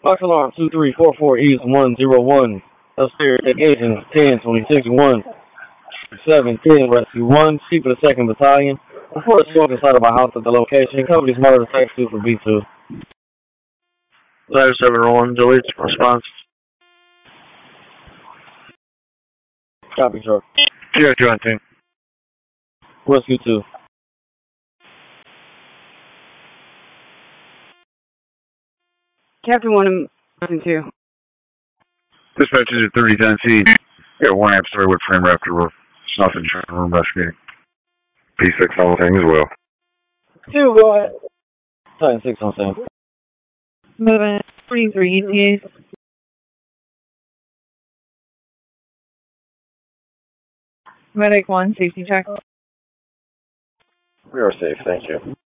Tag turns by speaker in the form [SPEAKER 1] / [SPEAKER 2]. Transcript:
[SPEAKER 1] Box alarm 2344 East 101. Upstairs at agents 10, 26, 1, 7, 10, Rescue 1, Chief of the 2nd Battalion. Before the smoke inside of our house at the location, company's monitor text 2 for B2.
[SPEAKER 2] 571, delete response.
[SPEAKER 1] Copy, sir.
[SPEAKER 2] TR-219.
[SPEAKER 1] Rescue 2.
[SPEAKER 3] Captain 1 and 2.
[SPEAKER 2] Dispatch is at 3010C. Got one amp story with frame raptor roof. It's nothing, we're investigating. P6 on thing as well.
[SPEAKER 1] 2, go ahead. Titan 6 on scene.
[SPEAKER 3] Moving 43 ETAs. Medic 1, safety check.
[SPEAKER 1] We are safe, thank you.